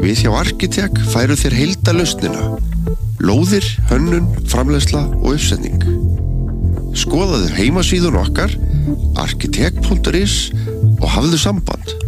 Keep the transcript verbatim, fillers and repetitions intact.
Við hjá Arkitek færu þér heildarlausnina. Lóðir, hönnun, framleiðsla og uppsetning. Skoðaðu heimasíðun okkar arkitek punktur is og hafðu samband.